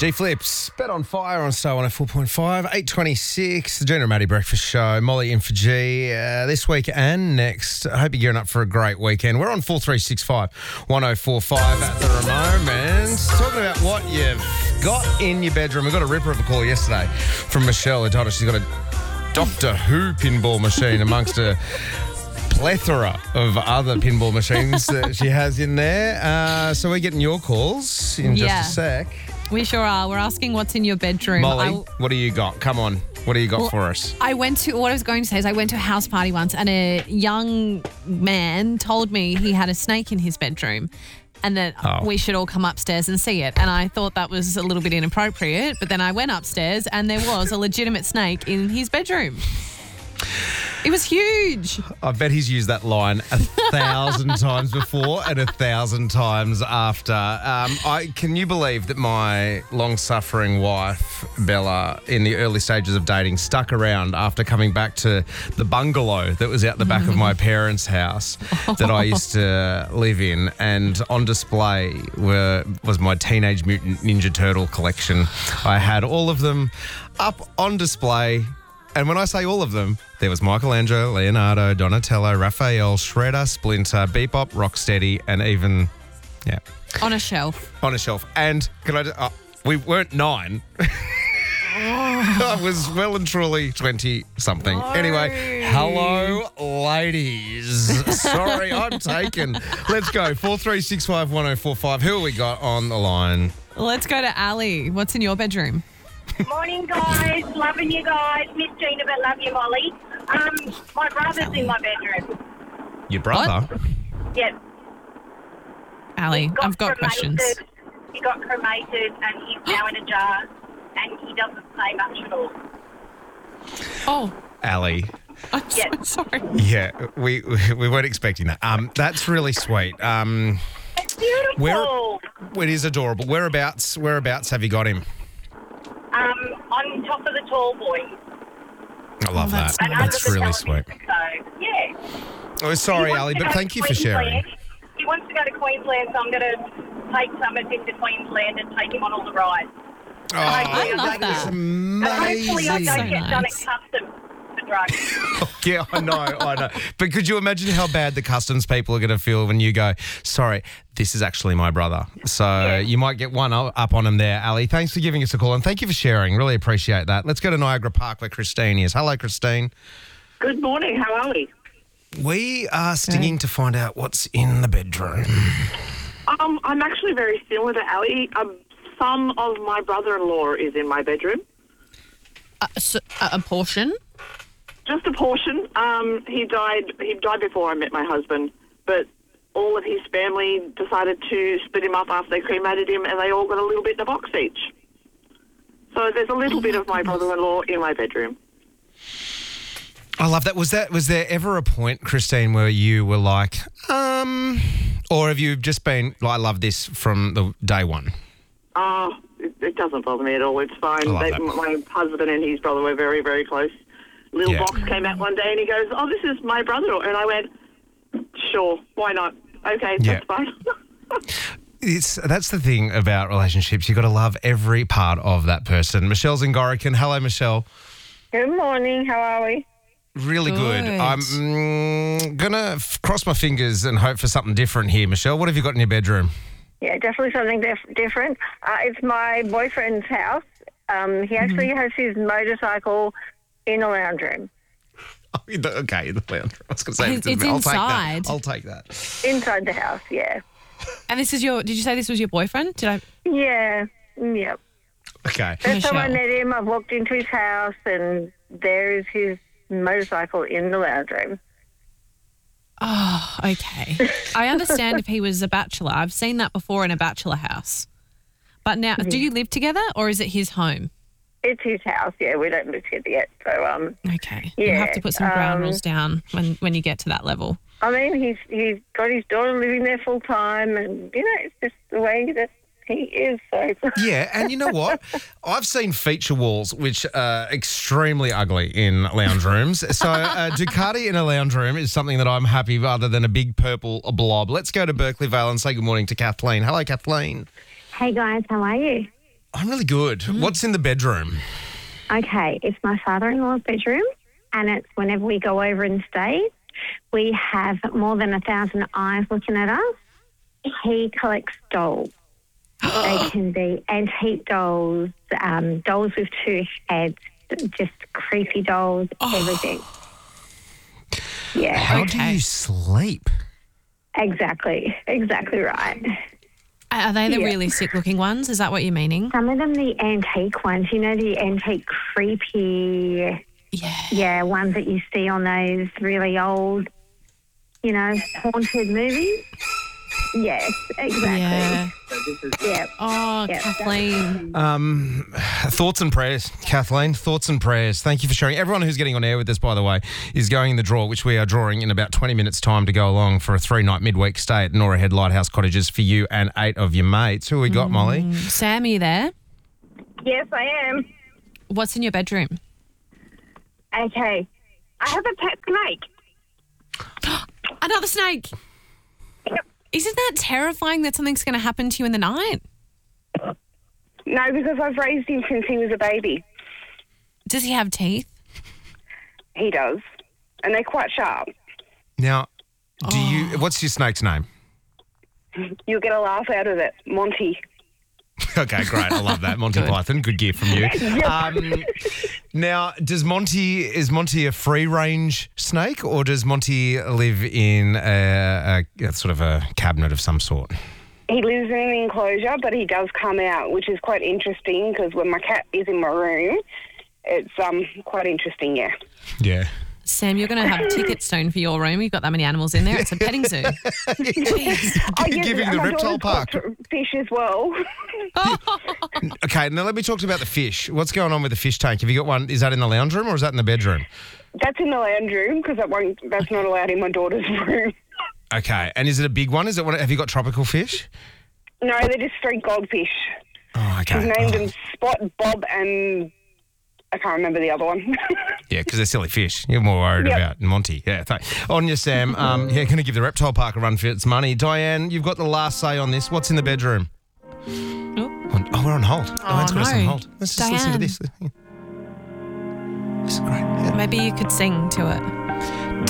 G-Flips, Bet on Fire on Star 104.5, 8:26, the Gina and Maddie Breakfast Show. Molly in for G this week and next. I hope you're gearing up for a great weekend. We're on 4365 1045 at the moment. Talking about what you've got in your bedroom. We got a ripper of a call yesterday from Michelle who told us she's got a Doctor Who pinball machine amongst a plethora of other pinball machines that she has in there. So we're getting your calls in just a sec. We sure are. We're asking what's in your bedroom. Molly, what do you got? Come on. What do you got for us? I went to a house party once and a young man told me he had a snake in his bedroom and that we should all come upstairs and see it. And I thought that was a little bit inappropriate, but then I went upstairs and there was a legitimate snake in his bedroom. It was huge. I bet he's used that line 1,000 times before and 1,000 times after. Can you believe that my long-suffering wife, Bella, in the early stages of dating, stuck around after coming back to the bungalow that was out the back of my parents' house that I used to live in, and on display was my Teenage Mutant Ninja Turtle collection. I had all of them up on display. And when I say all of them, there was Michelangelo, Leonardo, Donatello, Raphael, Shredder, Splinter, Bebop, Rocksteady, and even, on a shelf. On a shelf. And we weren't 9. I was well and truly 20-something. No. Anyway, hello, ladies. Sorry, I'm taken. Let's go. 4365 1045. Who have we got on the line? Let's go to Ali. What's in your bedroom? Morning, guys. Loving you guys. Miss Gina, but love you, Molly. My brother's in my bedroom. Your brother? Yep. Ali, I've got questions. He got cremated and he's now in a jar and he doesn't say much at all. Oh. Ali. I'm so sorry. Yeah, we weren't expecting that. That's really sweet. It's beautiful. It is adorable. Whereabouts have you got him? On top of the tall boy. I love that. And That's really sweet. So, yeah. Oh, sorry, Ali, but thank you for sharing. He wants to go to Queensland, so I'm going to take Summers into Queensland and take him on all the rides. Oh, I love that. Amazing. Hopefully I don't get done at nice. customs for drugs. Yeah, I know. But could you imagine how bad the customs people are going to feel when you go, sorry, this is actually my brother. So you might get one up on him there, Ali. Thanks for giving us a call and thank you for sharing. Really appreciate that. Let's go to Niagara Park where Christine is. Hello, Christine. Good morning. How are we? We are stinging to find out what's in the bedroom. I'm actually very similar to Ali. Son of my brother-in-law is in my bedroom. A portion? Just a portion. He died before I met my husband, but all of his family decided to split him up after they cremated him, and they all got a little bit in a box each. So there's a little bit of my brother-in-law in my bedroom. I love that. Was there ever a point, Christine, where you were like, or have you just been, I love this from the day one? It doesn't bother me at all. It's fine. I love that. My husband and his brother were very, very close. Little box came out one day and he goes, "Oh, this is my brother." And I went, "Sure, why not? Okay, that's fine." That's the thing about relationships. You've got to love every part of that person. Michelle's in Gorican. Hello, Michelle. Good morning. How are we? Really good. I'm going to cross my fingers and hope for something different here. Michelle, what have you got in your bedroom? Yeah, definitely something different. It's my boyfriend's house. He actually has his motorcycle in the lounge room. Oh, okay, in the lounge room. I was going to say It's inside. I'll take that. Inside the house, yeah. And this is did you say this was your boyfriend? Yeah, yep. Okay. First time I met him, I walked into his house and there is his motorcycle in the lounge room. Oh, okay. I understand if he was a bachelor. I've seen that before in a bachelor house. But now, do you live together or is it his home? It's his house, yeah. We don't live together yet. So, okay. Yeah, you have to put some ground rules down when you get to that level. I mean, he's got his daughter living there full time and, it's just the way that he is. So. Yeah, and you know what? I've seen feature walls which are extremely ugly in lounge rooms. So Ducati in a lounge room is something that I'm happy rather than a big purple blob. Let's go to Berkeley Vale and say good morning to Kathleen. Hello, Kathleen. Hey, guys. How are you? I'm really good. What's in the bedroom? Okay, it's my father-in-law's bedroom, and it's whenever we go over and stay, we have more than 1,000 eyes looking at us. He collects dolls. They can be antique dolls, dolls with two heads, just creepy dolls, everything. Yeah. How do you sleep? Exactly right. Are they the really sick-looking ones? Is that what you're meaning? Some of them, the antique ones, the antique creepy, ones that you see on those really old, haunted movies. Yes, exactly. Yeah. Yeah. Oh, Yep. Kathleen. Thoughts and prayers, Kathleen. Thoughts and prayers. Thank you for sharing. Everyone who's getting on air with us, by the way, is going in the draw, which we are drawing in about 20 minutes' time to go along for a 3-night midweek stay at Nora Head Lighthouse Cottages for you and 8 of your mates. Who we got, Molly? Sam, are you there? Yes, I am. What's in your bedroom? Okay. I have a pet snake. Another snake. Yep. Isn't that terrifying that something's going to happen to you in the night? No, because I've raised him since he was a baby. Does he have teeth? He does. And they're quite sharp. Now, what's your snake's name? You'll get a laugh out of it. Monty. Okay, great. I love that. Monty Python. Good gift from you. Now, is Monty a free-range snake, or does Monty live in a sort of a cabinet of some sort? He lives in an enclosure, but he does come out, which is quite interesting because when my cat is in my room, it's quite interesting, yeah. Yeah. Sam, you're going to have tickets soon for your room. You've got that many animals in there. It's a petting zoo. Jeez. Giving the reptile park. Fish as well. Okay, now let me talk to you about the fish. What's going on with the fish tank? Have you got one? Is that in the lounge room or is that in the bedroom? That's in the lounge room because that's not allowed in my daughter's room. Okay, and is it a big one? Have you got tropical fish? No, they're just street goldfish. Oh, okay. She's named them Spot, Bob, and I can't remember the other one. Yeah, because they're silly fish. You're more worried about Monty. Yeah, on you, Sam. Going to give the reptile park a run for its money. Diane, you've got the last say on this. What's in the bedroom? Oh, we're on hold. Diane's got us on hold. Let's just listen to this. This is great. Yeah. Maybe you could sing to it.